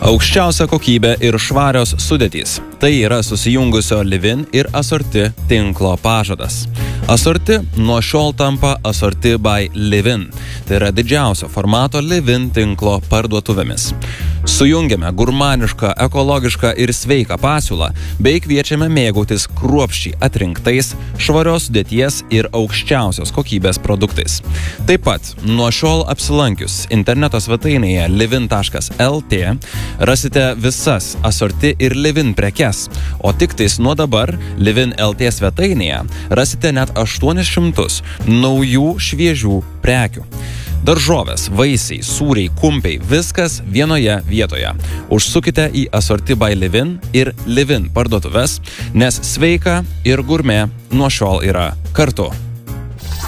Aukščiausia kokybė ir švarios sudėtys. Tai yra susijungusio Livin ir Assorti tinklo pažadas. Assorti nuo šiol tampa Assorti by Livin. Tai yra didžiausio formato Livin tinklo parduotuvėmis. Sujungiame gurmanišką, ekologišką ir sveiką pasiūlą, bei kviečiame mėgautis kruopščiai atrinktais, švarios sudėties ir aukščiausios kokybės produktais. Taip pat nuo šiol apsilankius interneto svetainėje livin.lt rasite visas Assorti ir Livin prekes, o tik tais nuo dabar Livin.lt svetainėje rasite net 800 naujų šviežių prekių. Daržovės, vaisiai, sūriai, kumpiai – viskas vienoje vietoje. Užsukite į Assorti by Livin ir Livin parduotuves, nes sveika ir gurmė nuo šiol yra kartu.